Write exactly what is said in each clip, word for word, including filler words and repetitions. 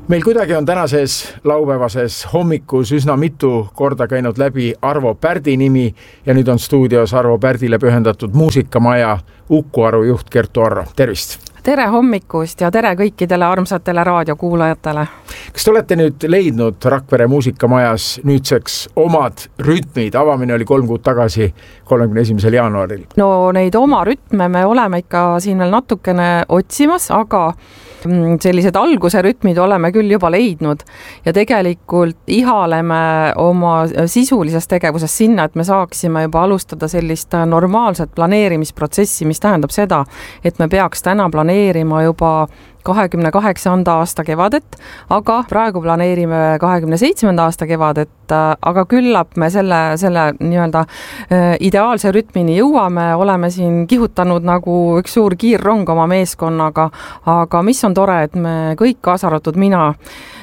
Meil kuidagi on tänases laupäevases hommikus üsna mitu korda käinud läbi Arvo Pärdi nimi ja nüüd on stuudios Arvo Pärdile pühendatud muusikamaja Uku Aru juht Kertu Arro. Tervist! Tere hommikust ja tere kõikidele armsatele raadiokuulajatele. Kas te olete nüüd leidnud Rakvere muusikamajas nüüdseks omad rütmid? Avamine oli kolm kuud tagasi, kolmekümne esimesel jaanuaril. No neid oma rütme me oleme ikka siin veel natukene otsimas, aga sellised alguse rütmid oleme küll juba leidnud ja tegelikult ihaleme oma sisulises tegevuses sinna, et me saaksime juba alustada sellist normaalset planeerimisprotsessi, mis tähendab seda, et me peaks täna planeerima juba kahekümne kaheksanda aasta kevadet, aga praegu planeerime kahekümne seitsmenda aasta kevadet, aga küllap me selle, selle nii-öelda ideaalse rütmini jõuame, oleme siin kihutanud nagu üks suur kiirrong oma meeskonnaga, aga mis on tore, et me kõik, kaasa arvatud mina,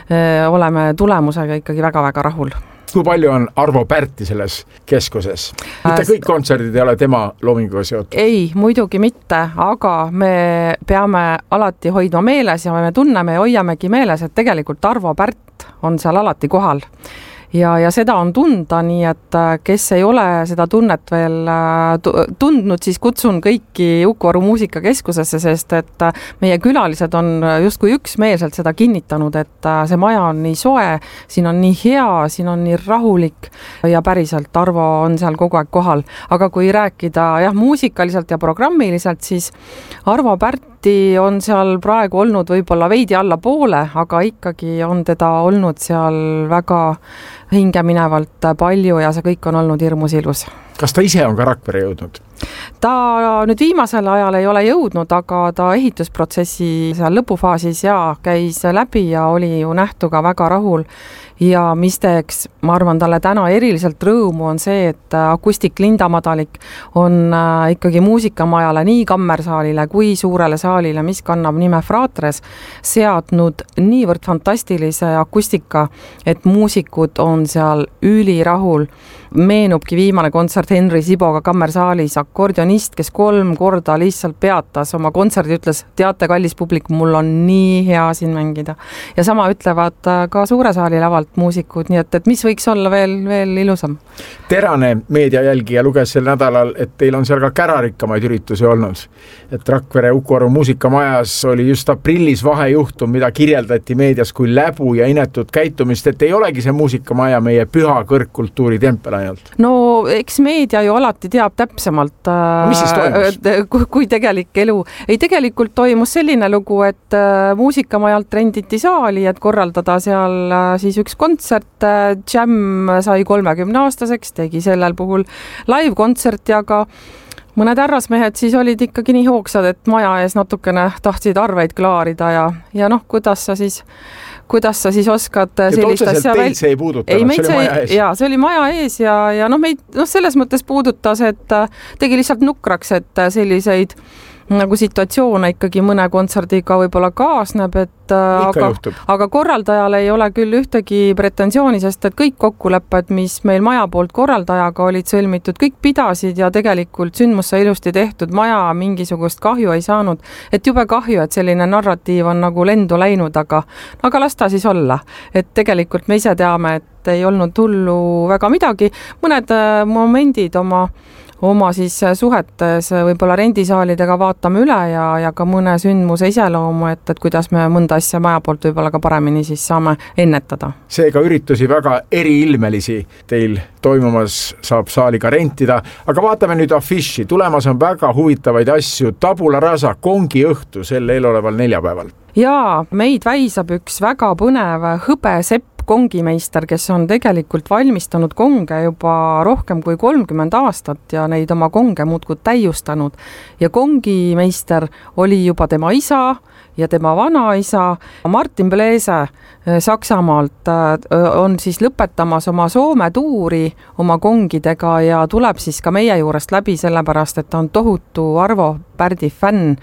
oleme tulemusega ikkagi väga-väga rahul. Kui palju on Arvo Pärti selles keskuses? Mitte kõik kontserdid ei ole tema loominguga seotud? Ei, muidugi mitte, aga me peame alati hoidma meeles ja me tunneme ja hoiamegi meeles, et tegelikult Arvo Pärt on seal alati kohal. Ja, ja seda on tunda, nii et kes ei ole seda tunnet veel tundnud, siis kutsun kõiki Uku Aru muusikakeskusesse, sest et meie külalised on justkui üksmeelselt seda kinnitanud, et see maja on nii soe, siin on nii hea, siin on nii rahulik ja päriselt Arvo on seal kogu aeg kohal. Aga kui rääkida jah, muusikaliselt ja programmiliselt, siis Arvo Pärti on seal praegu olnud võib-olla veidi alla poole, aga ikkagi on teda olnud seal väga hinge minevalt palju ja see kõik on olnud hirmus ilus. Kas ta ise on ka Rakvere jõudnud? Ta nüüd viimasel ajal ei ole jõudnud, aga ta ehitusprotsessi seal lõpufaasis ja käis läbi ja oli ju nähtu ka väga rahul. Ja mis teeks, ma arvan, talle täna eriliselt rõõmu on see, et akustik Linda Madalik on ikkagi muusikamajale nii kammersaalile kui suurele saalile, mis kannab nime Fratres, seadnud niivõrd fantastilise akustika, et muusikud on seal ülirahul. Meenubki viimane kontsert Henri Siboga kammersaalis, akordionist, kes kolm korda lihtsalt peatas oma kontserdi, ütles, teate, kallis publik, mul on nii hea siin mängida. Ja sama ütlevad ka suure saali lavalt muusikud, nii et, et mis võiks olla veel, veel ilusam. Terane meediajälgija luges sel nädalal, et teil on seal ka kärarikkamaid üritusi olnud. Et Rakvere Uku Aru muusikamajas oli just aprillis vahejuhtum, mida kirjeldati meedias kui läbu ja inetud käitumist, et ei olegi see muusikamaja meie püha kõrgkultuuri tempel ainult. No eks meedia ju alati teab täpsemalt, mis siis toimus? Kui, kui tegelik elu. Ei, tegelikult toimus selline lugu, et muusikamajalt renditi saali, et korraldada seal siis üks kontsert, Jam sai kolmekümne aastaseks, tegi sellel puhul live-kontserti, aga mõned härrasmehed siis olid ikkagi nii hoogsad, et maja ees natukene tahtsid arveid klaarida ja, ja noh, kuidas sa siis kuidas sa siis oskad sellist asja... Ja otseselt see ei puudutanud, ei, see oli maja ees. Jaa, see oli maja ees ja, ja noh, meid, noh, selles mõttes puudutas, et tegi lihtsalt nukraks, et selliseid nagu situatsioone ikkagi mõne kontserdiga võib-olla kaasneb, et aga, aga korraldajal ei ole küll ühtegi pretensiooni, sest et kõik kokkulepped, mis meil maja poolt korraldajaga olid sõlmitud, kõik pidasid ja tegelikult sündmus sai ilusti tehtud, maja mingisugust kahju ei saanud, et jube kahju, et selline narratiiv on nagu lendu läinud, aga, aga las ta siis olla, et tegelikult me ise teame, et ei olnud hullu väga midagi, mõned momendid oma oma siis suhetes võib-olla rendisaalidega vaatame üle ja, ja ka mõne sündmuse iseloomu, et, et kuidas me mõnda asja maja poolt võib-olla ka paremini siis saame ennetada. Seega üritusi väga eriilmelisi teil toimumas saab saaliga rentida, aga vaatame nüüd afiši. Tulemas on väga huvitavaid asju. Tabula Rasa kongi õhtu sel eeloleval neljapäeval. Jaa, meid väisab üks väga põnev hõbesepp kongimeister, kes on tegelikult valmistanud konge juba rohkem kui kolmkümmend aastat ja neid oma konge muudkui täiustanud. Ja kongimeister oli juba tema isa ja tema vanaisa. Martin Blese Saksamaalt on siis lõpetamas oma Soome tuuri oma kongidega ja tuleb siis ka meie juurest läbi, sellepärast et ta on tohutu Arvo Pärdi fänn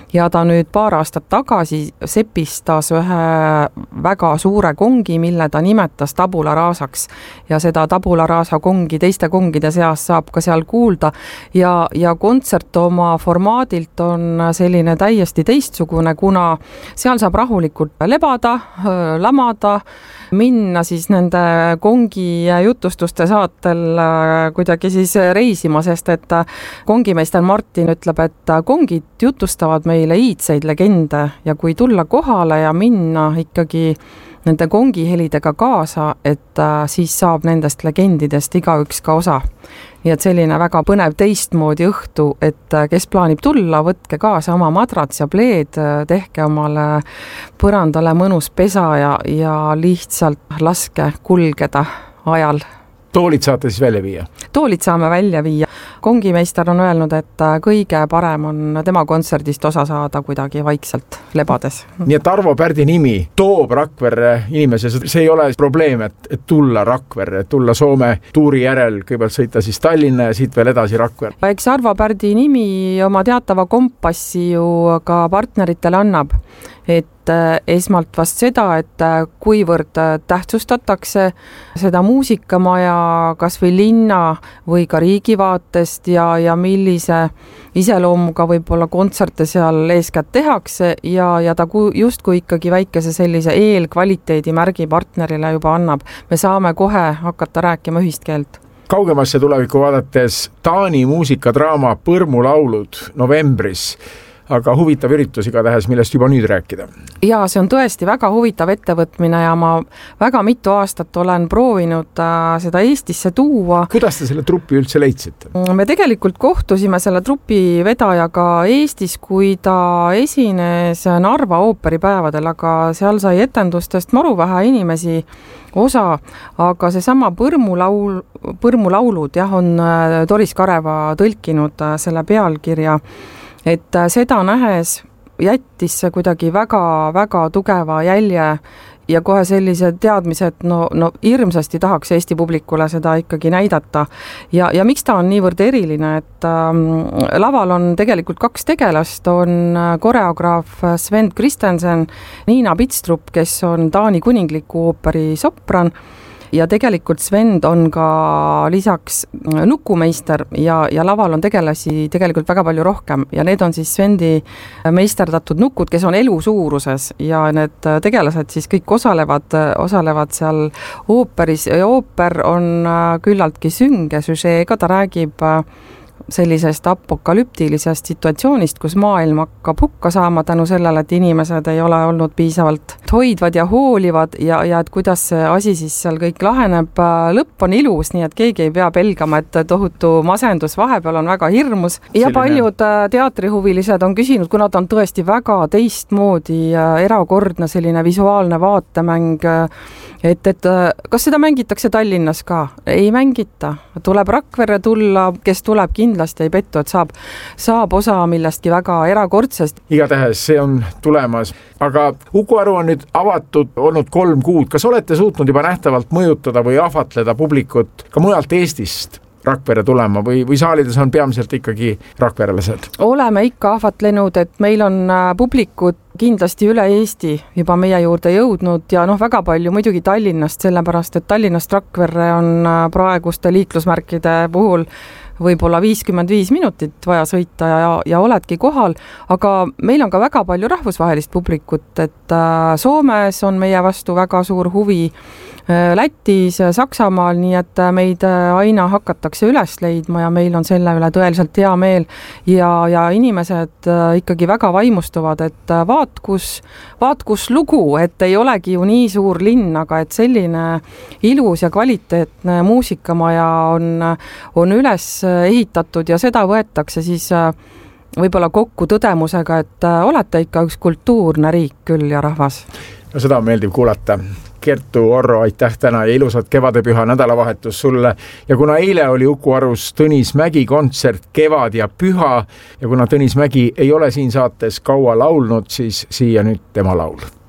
ja ta nüüd paar aastat tagasi sepistas ühe väga suure kongi, mille ta nimetas tabula rasaks ja seda tabula rasa kongi teiste kongide seas saab ka seal kuulda ja, ja kontsert oma formaadilt on selline täiesti teistsugune, kuna seal saab rahulikult lebada, lamada, minna siis nende kongi jutustuste saatel kuidagi siis reisima, sest et kongimeister Martin ütleb, et kongid jutustavad meile iidseid legende ja kui tulla kohale ja minna ikkagi nende kongihelidega kaasa, et siis saab nendest legendidest igaüks ka osa. Nii et selline väga põnev teistmoodi õhtu, et kes plaanib tulla, võtke kaasa oma madrats ja pleed, tehke omale põrandale mõnus pesa ja, ja lihtsalt laske kulgeda ajal. Toolid saate siis välja viia? Toolid saame välja viia. Kongimeister on öelnud, et kõige parem on tema kontserdist osa saada kuidagi vaikselt lebades. Nii et Arvo Pärdi nimi toob Rakverre inimese, see ei ole probleem, et, et tulla Rakverre, et tulla Soome tuuri järel, kõigepealt sõita siis Tallinna ja siit veel edasi Rakverre. Eks Arvo Pärdi nimi oma teatava kompassi ju ka partneritele annab, et esmalt vast seda, et kuivõrd tähtsustatakse seda muusikamaja kas või linna või ka riigi vaatest ja, ja millise iseloomuga võib-olla kontserte seal eeskätt tehakse ja, ja ta justkui ikkagi väikese sellise eelkvaliteedi märgi partnerile juba annab. Me saame kohe hakata rääkima ühist keelt. Kaugemasse tulevikku vaadates Taani muusikadraama Põrmulaulud novembris, aga huvitav üritus igatahes, millest juba nüüd rääkida. Ja see on tõesti väga huvitav ettevõtmine ja ma väga mitu aastat olen proovinud seda Eestisse tuua. Kuidas te selle trupi üldse leidsite? Me tegelikult kohtusime selle trupi vedajaga Eestis, kui ta esines Narva ooperipäevadel, aga seal sai etendustest maru vähe inimesi osa, aga see sama Põrmulaul, Põrmulaulud jah, on Doris Kareva tõlkinud selle pealkirja, et seda nähes jättis see kuidagi väga-väga tugeva jälje ja kohe sellise teadmise, et no, no hirmsasti tahaks Eesti publikule seda ikkagi näidata. Ja, ja miks ta on niivõrd eriline, et ähm, laval on tegelikult kaks tegelast, on koreograaf Sven Kristensen, Niina Pitstrup, kes on Taani kuningliku ooperi sopran, ja tegelikult Sven on ka lisaks nukumeister ja, ja laval on tegelasi tegelikult väga palju rohkem ja need on siis Svendi meisterdatud nukud, kes on elu suuruses ja need tegelased siis kõik osalevad, osalevad seal ooperis ja ooper on küllaltki sünge süžeega, ta räägib sellisest apokalüptilisest situatsioonist, kus maailm hakkab hukka saama tänu sellele, et inimesed ei ole olnud piisavalt hoidvad ja hoolivad ja, ja et kuidas see asi siis seal kõik laheneb. Lõpp on ilus, nii et keegi ei pea pelgama, et tohutu masendus vahepeal on väga hirmus. Ja paljud teatrihuvilised on küsinud, kuna ta on tõesti väga teistmoodi erakordne selline visuaalne vaatemäng, et, et kas seda mängitakse Tallinnas ka? Ei mängita. Tuleb Rakverre tulla, kes tuleb kindlasti ei pettu, et saab, saab osa millestki väga erakordsest. Igatähes see on tulemas. Aga Uku Aru on nüüd avatud olnud kolm kuud. Kas olete suutnud juba nähtavalt mõjutada või ahvatleda publikut ka mujalt Eestist Rakverre tulema või, või saalides on peamiselt ikkagi rakverelased? Oleme ikka ahvatlenud, et meil on publikut kindlasti üle Eesti juba meie juurde jõudnud ja noh, väga palju muidugi Tallinnast, sellepärast, et Tallinnast Rakverre on praeguste liiklusmärkide puhul võib-olla viiskümmend viis minutit vaja sõita ja, ja oledki kohal, aga meil on ka väga palju rahvusvahelist publikut, et Soomes on meie vastu väga suur huvi, Lätis, Saksamaal, nii et meid aina hakatakse üles leidma ja meil on selle üle tõeliselt hea meel ja, ja inimesed ikkagi väga vaimustuvad, et vaat kus, vaat kus lugu, et ei olegi ju nii suur linn, aga et selline ilus ja kvaliteetne muusikamaja on, on üles ehitatud ja seda võetakse siis võib-olla kokku tõdemusega, et olete ikka üks kultuurne riik küll ja rahvas. No seda on meeldiv kuulata. Kertu Orro, aitäh täna ja ilusat kevadepüha nädalavahetus sulle. Ja kuna eile oli Uku Arus Tõnis Mägi kontsert Kevad ja püha ja kuna Tõnis Mägi ei ole siin saates kaua laulnud, siis siia nüüd tema laul.